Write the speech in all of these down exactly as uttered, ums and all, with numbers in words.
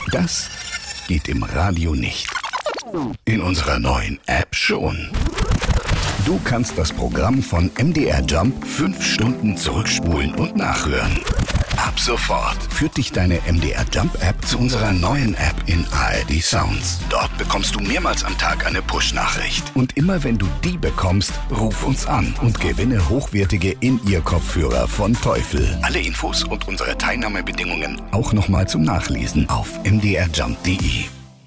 Das geht im Radio nicht. In unserer neuen App schon. Du kannst das Programm von M D R Jump fünf Stunden zurückspulen und nachhören. Ab sofort führt dich deine M D R Jump App zu unserer neuen App in A R D Sounds. Dort bekommst du mehrmals am Tag eine Push-Nachricht. Und immer wenn du die bekommst, ruf uns an und gewinne hochwertige In-Ear-Kopfhörer von Teufel. Alle Infos und unsere Teilnahmebedingungen auch nochmal zum Nachlesen auf m d r jump punkt d e.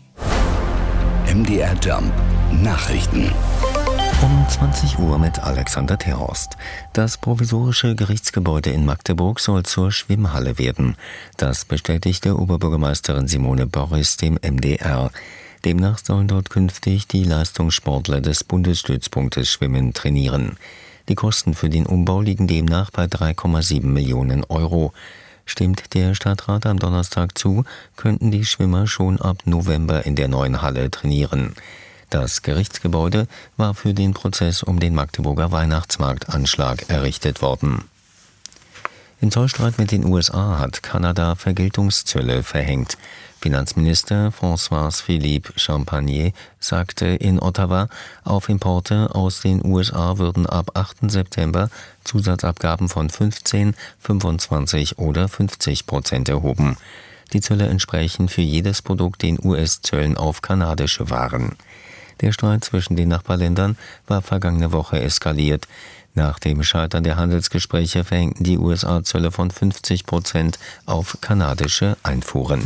M D R Jump Nachrichten. Um zwanzig Uhr mit Alexander Terhorst. Das provisorische Gerichtsgebäude in Magdeburg soll zur Schwimmhalle werden. Das bestätigte Oberbürgermeisterin Simone Boris dem M D R. Demnach sollen dort künftig die Leistungssportler des Bundesstützpunktes Schwimmen trainieren. Die Kosten für den Umbau liegen demnach bei drei Komma sieben Millionen Euro. Stimmt der Stadtrat am Donnerstag zu, könnten die Schwimmer schon ab November in der neuen Halle trainieren. Das Gerichtsgebäude war für den Prozess um den Magdeburger Weihnachtsmarktanschlag errichtet worden. Im Zollstreit mit den U S A hat Kanada Vergeltungszölle verhängt. Finanzminister François-Philippe Champagner sagte in Ottawa, auf Importe aus den U S A würden ab achten September Zusatzabgaben von fünfzehn, fünfundzwanzig oder fünfzig Prozent erhoben. Die Zölle entsprechen für jedes Produkt den U S-Zöllen auf kanadische Waren. Der Streit zwischen den Nachbarländern war vergangene Woche eskaliert. Nach dem Scheitern der Handelsgespräche verhängten die U S A Zölle von fünfzig Prozent auf kanadische Einfuhren.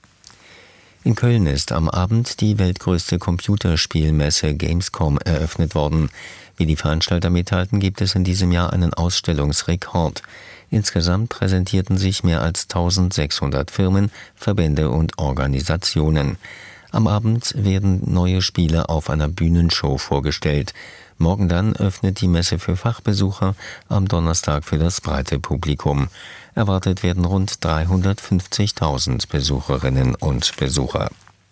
In Köln ist am Abend die weltgrößte Computerspielmesse Gamescom eröffnet worden. Wie die Veranstalter mitteilten, gibt es in diesem Jahr einen Ausstellungsrekord. Insgesamt präsentierten sich mehr als eintausendsechshundert Firmen, Verbände und Organisationen. Am Abend werden neue Spiele auf einer Bühnenshow vorgestellt. Morgen dann öffnet die Messe für Fachbesucher, am Donnerstag für das breite Publikum. Erwartet werden rund dreihundertfünfzigtausend Besucherinnen und Besucher.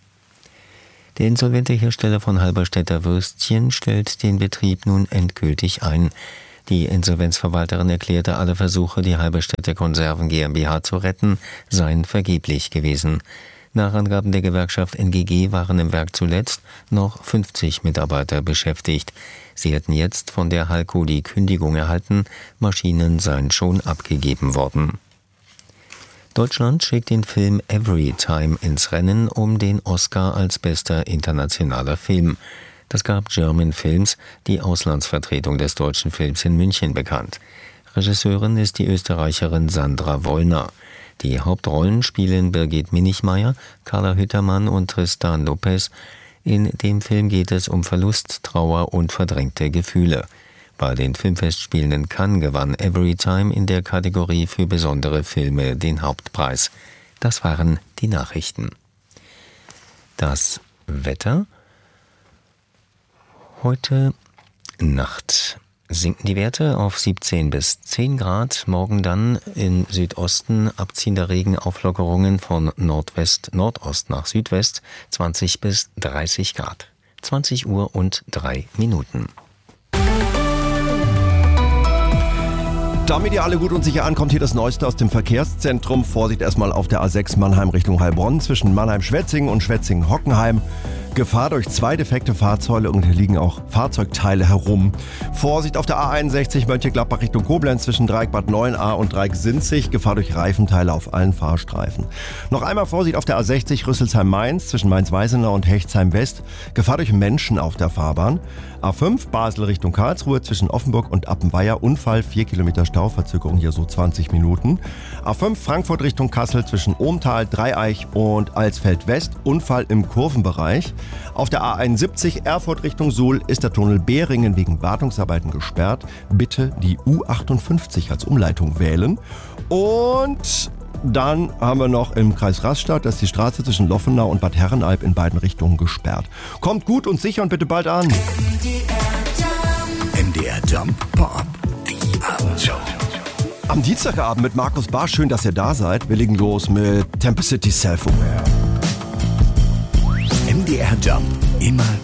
Der insolvente Hersteller von Halberstädter Würstchen stellt den Betrieb nun endgültig ein. Die Insolvenzverwalterin erklärte, alle Versuche, die Halberstädter Konserven GmbH zu retten, seien vergeblich gewesen. Nach Angaben der Gewerkschaft N G G waren im Werk zuletzt noch fünfzig Mitarbeiter beschäftigt. Sie hätten jetzt von der Halco die Kündigung erhalten, Maschinen seien schon abgegeben worden. Deutschland schickt den Film Everytime ins Rennen um den Oscar als bester internationaler Film. Das gab German Films, die Auslandsvertretung des deutschen Films in München, bekannt. Regisseurin ist die Österreicherin Sandra Wollner. Die Hauptrollen spielen Birgit Minichmayr, Carla Hüttermann und Tristan Lopez. In dem Film geht es um Verlust, Trauer und verdrängte Gefühle. Bei den Filmfestspielen in Cannes gewann Everytime in der Kategorie für besondere Filme den Hauptpreis. Das waren die Nachrichten. Das Wetter. Heute Nacht sinken die Werte auf siebzehn bis zehn Grad. Morgen dann im Südosten abziehender Regen, Auflockerungen von Nordwest, Nordost nach Südwest, zwanzig bis dreißig Grad. zwanzig Uhr und drei Minuten. Damit ihr alle gut und sicher ankommt, hier das Neueste aus dem Verkehrszentrum. Vorsicht erstmal auf der A sechs Mannheim Richtung Heilbronn zwischen Mannheim-Schwetzingen und Schwetzingen-Hockenheim. Gefahr durch zwei defekte Fahrzeuge und hier liegen auch Fahrzeugteile herum. Vorsicht auf der A einundsechzig Mönchengladbach Richtung Koblenz zwischen Dreieck-Bad Neuenahr und Dreieck-Sinzig. Gefahr durch Reifenteile auf allen Fahrstreifen. Noch einmal Vorsicht auf der A sechzig Rüsselsheim-Mainz zwischen Mainz-Weißenau und Hechtsheim-West. Gefahr durch Menschen auf der Fahrbahn. A fünf Basel Richtung Karlsruhe zwischen Offenburg und Appenweier. Unfall, vier Kilometer Stau, Verzögerung hier so zwanzig Minuten. A fünf Frankfurt Richtung Kassel zwischen Ohmtal, Dreieich und Alsfeld West. Unfall im Kurvenbereich. Auf der A einundsiebzig Erfurt Richtung Suhl ist der Tunnel Behringen wegen Wartungsarbeiten gesperrt. Bitte die U achtundfünfzig als Umleitung wählen. Und dann haben wir noch im Kreis Rastatt, dass die Straße zwischen Loffenau und Bad Herrenalb in beiden Richtungen gesperrt. Kommt gut und sicher und bitte bald an. M D R Jump Pop, die Abendshow. Am Dienstagabend mit Markus Barr, schön, dass ihr da seid. Wir legen los mit Temple City Self-Aware. M D R Jump, immer